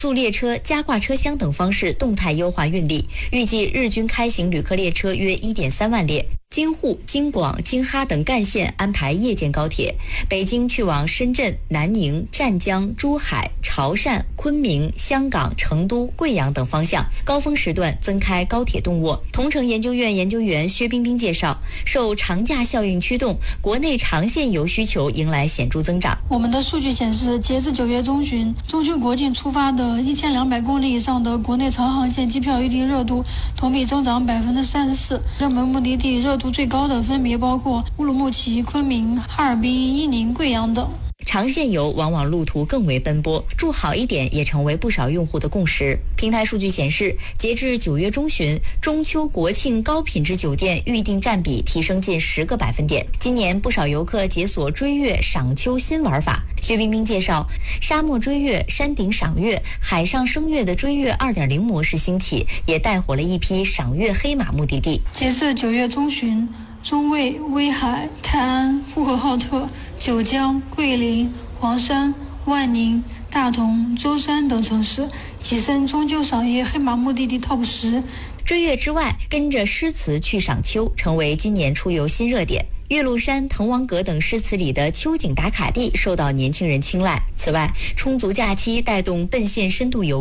速列车、加挂车厢等方式动态优化运力，预计日均开行旅客列车约1.3万列。京沪、京广、京哈等干线安排夜间高铁，北京去往深圳、南宁、湛江、珠海、潮汕、昆明、香港、成都、贵阳等方向，高峰时段增开高铁动卧。同城研究院研究员薛冰冰介绍，受长假效应驱动，国内长线游需求迎来显著增长。 我们的数据显示，截至9月中旬，中秋国庆出发的1200公里以上的国内长航线机票预订热度同比增长34%，热门目的地热度最高的分别包括乌鲁木齐、昆明、哈尔滨、伊宁、贵阳等。 长线游往往路途更为奔波，住好一点也成为不少用户的共识。平台数据显示，截至9月中旬，中秋国庆高品质酒店预订占比提升近10个百分点。今年不少游客解锁追月赏秋新玩法。薛冰冰介绍，沙漠追月、山顶赏月、海上升月的追月 2.0 模式兴起，也带火了一批赏月黑马目的地。 截至9月中旬，中卫、威海、泰安、呼和浩特、九江、桂林、黄山、万宁、大同、舟山等城市跻身中秋赏月黑马目的地 TOP 10。 追月之外，跟着诗词去赏秋成为今年出游新热点。岳麓山、滕王阁等诗词里的秋景打卡地受到年轻人青睐。此外，充足假期带动奔现深度游